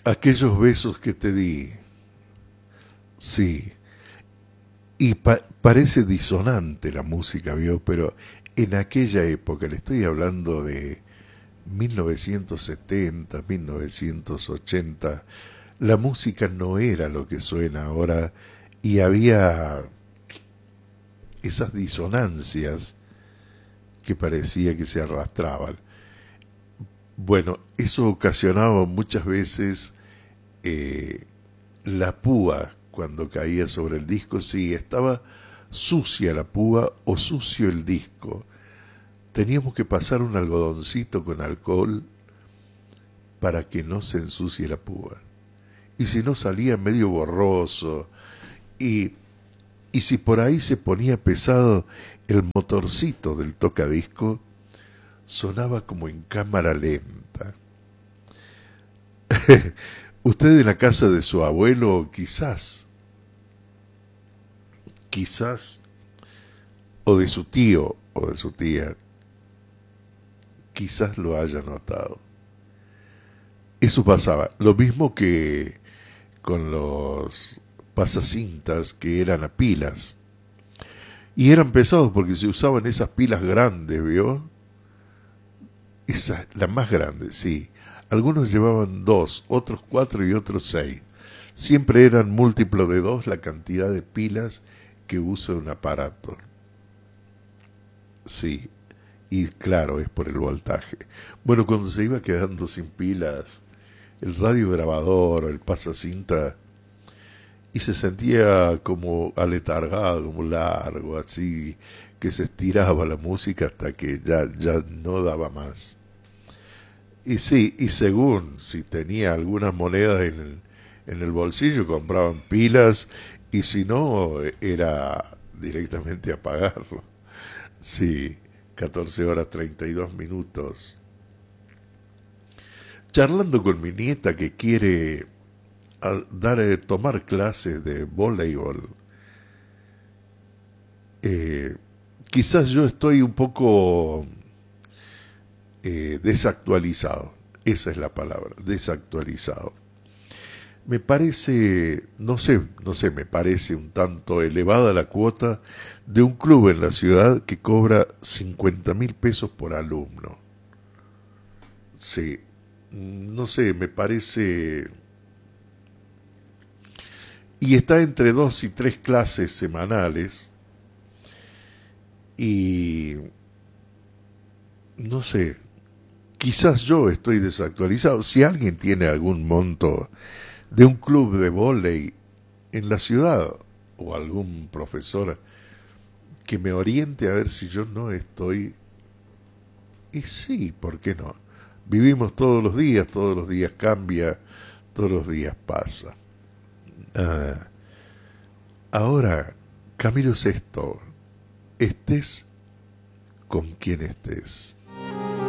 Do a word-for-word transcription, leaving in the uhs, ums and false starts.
Aquellos besos que te di, sí. Y pa- parece disonante la música, ¿vio? Pero en aquella época, le estoy hablando de mil novecientos setenta, mil novecientos ochenta, la música no era lo que suena ahora y había esas disonancias que parecía que se arrastraban. Bueno, eso ocasionaba muchas veces eh, la púa cuando caía sobre el disco, si estaba sucia la púa o sucio el disco. Teníamos que pasar un algodoncito con alcohol para que no se ensucie la púa. Y si no salía medio borroso, y, y si por ahí se ponía pesado el motorcito del tocadisco, sonaba como en cámara lenta. Usted en la casa de su abuelo, quizás, quizás, o de su tío o de su tía, quizás lo haya notado. Eso pasaba. Lo mismo que con los pasacintas que eran a pilas. Y eran pesados porque se usaban esas pilas grandes, ¿vio? Esa, la más grande, sí. Algunos llevaban dos, otros cuatro y otros seis. Siempre eran múltiplo de dos la cantidad de pilas que usa un aparato. Sí, y claro, es por el voltaje. Bueno, cuando se iba quedando sin pilas, el radiograbador o el pasacinta, y se sentía como aletargado, como largo, así, que se estiraba la música hasta que ya, ya no daba más. Y sí, y según si tenía algunas monedas en el, en el bolsillo, compraban pilas, y si no, era directamente apagarlo. Sí, catorce horas treinta y dos minutos. Charlando con mi nieta que quiere a dar eh, tomar clases de voleibol. Eh, Quizás yo estoy un poco eh, desactualizado. Esa es la palabra, desactualizado. Me parece, no sé, no sé, me parece un tanto elevada la cuota de un club en la ciudad que cobra cincuenta mil pesos por alumno. Sí, no sé, me parece. Y está entre dos y tres clases semanales. Y no sé, quizás yo estoy desactualizado. Si alguien tiene algún monto de un club de vóley en la ciudad o algún profesor que me oriente a ver si yo no estoy. Y sí, ¿por qué no? Vivimos todos los días, todos los días cambia, todos los días pasa. Ah, ahora, Camilo Sesto, estés con quien estés.